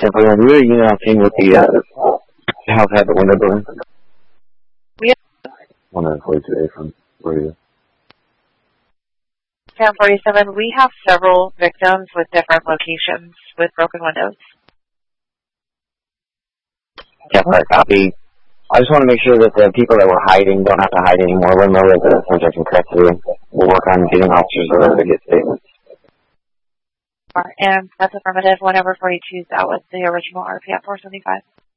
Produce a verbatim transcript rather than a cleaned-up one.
Simply, have you you know seen what the uh, house had the window broken? We have one hundred forty-two A from where are you? ten forty-seven. We have several victims with different locations with broken windows. Yeah, right, copy. I just want to make sure that the people that were hiding don't have to hide anymore. We'll know that the subject in custody. We'll work on getting officers there to get statements. And that's affirmative. one over forty-two, that was the original R P at four seventy-five.